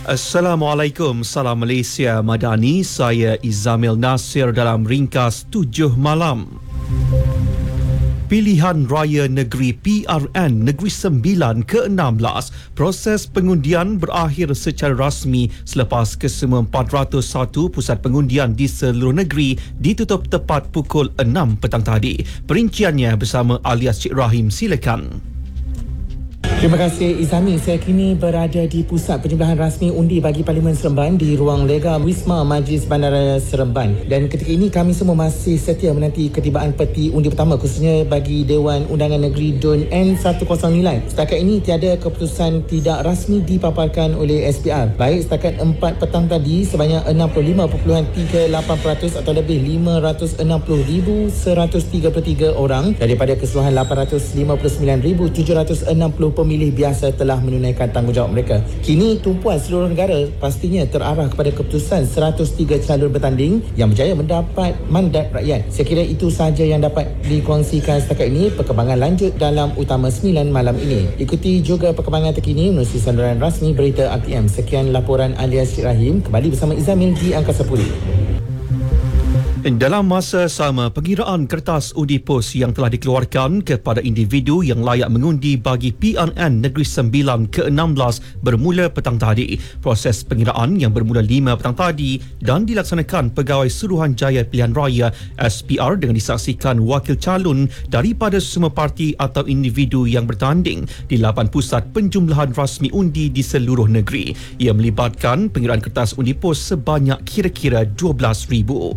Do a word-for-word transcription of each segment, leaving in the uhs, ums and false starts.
Assalamualaikum, salam Malaysia Madani. Saya Izamil Nasir dalam ringkas tujuh malam. Pilihan Raya Negeri P R N Negeri Sembilan ke enam belas, proses pengundian berakhir secara rasmi selepas kesemua empat ratus satu pusat pengundian di seluruh negeri ditutup tepat pukul enam petang tadi. Perinciannya bersama alias Cik Rahim, silakan. Terima kasih Izami. Saya kini berada di pusat penjumlahan rasmi undi bagi Parlimen Seremban di ruang lega Wisma Majlis Bandaraya Seremban. Dan ketika ini kami semua masih setia menanti ketibaan peti undi pertama, khususnya bagi Dewan Undangan Negeri D U N N seratus sembilan. Setakat ini tiada keputusan tidak rasmi dipaparkan oleh S P R. Baik setakat empat petang tadi, sebanyak enam puluh lima perpuluhan tiga lapan peratus atau lebih lima ratus enam puluh ribu seratus tiga puluh tiga orang daripada keseluruhan lapan ratus lima puluh sembilan ribu tujuh ratus enam puluh pemilih biasa telah menunaikan tanggungjawab mereka. Kini tumpuan seluruh negara pastinya terarah kepada keputusan seratus tiga calon bertanding yang berjaya mendapat mandat rakyat. Saya kira itu sahaja yang dapat dikongsikan setakat ini. Perkembangan lanjut dalam Utama sembilan malam ini. Ikuti juga perkembangan terkini menerusi sandaran rasmi berita R T M. Sekian laporan alias Cik Rahim. Kembali bersama Izamil di Angkasa Puri. Dalam masa sama, pengiraan kertas undi pos yang telah dikeluarkan kepada individu yang layak mengundi bagi P R N Negeri Sembilan ke enam belas bermula petang tadi. Proses pengiraan yang bermula lima petang tadi dan dilaksanakan Pegawai Suruhanjaya Pilihan Raya S P R dengan disaksikan wakil calon daripada semua parti atau individu yang bertanding di lapan pusat penjumlahan rasmi undi di seluruh negeri. Ia melibatkan pengiraan kertas undi pos sebanyak kira-kira dua belas ribu.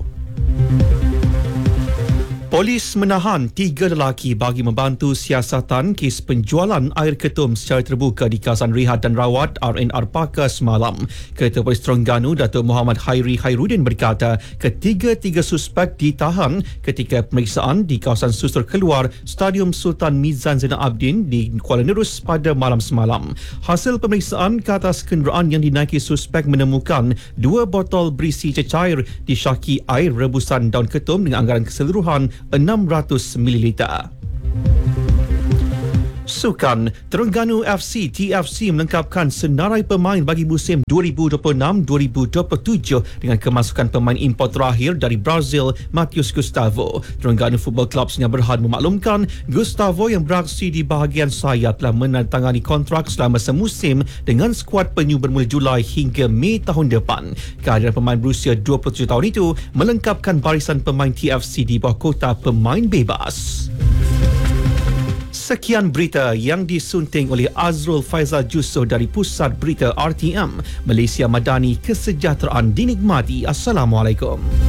Polis menahan tiga lelaki bagi membantu siasatan kes penjualan air ketum secara terbuka di kawasan Rehat dan Rawat R N R Parker semalam. Ketua Polis Terengganu, Datuk Muhammad Hairi Hairudin berkata ketiga-tiga suspek ditahan ketika pemeriksaan di kawasan Susur Keluar Stadium Sultan Mizan Zainal Abidin di Kuala Nerus pada malam semalam. Hasil pemeriksaan ke atas kenderaan yang dinaiki suspek menemukan dua botol berisi cecair disyaki air rebusan daun ketum dengan anggaran keseluruhan enam ratus mililiter. Sukan, Terengganu F C T F C melengkapkan senarai pemain bagi musim dua ribu dua puluh enam dua ribu dua puluh tujuh dengan kemasukan pemain import terakhir dari Brazil, Matheus Gustavo. Terengganu Football Club Sdn Bhd memaklumkan Gustavo yang beraksi di bahagian sayap telah menandatangani kontrak selama semusim dengan skuad penyu bermula Julai hingga Mei tahun depan. Kehadiran pemain berusia dua puluh tujuh tahun itu melengkapkan barisan pemain T F C di bawah kota pemain bebas. Sekian berita yang disunting oleh Azrul Faizal Jusoh dari Pusat Berita R T M. Malaysia Madani, kesejahteraan dinikmati. Assalamualaikum.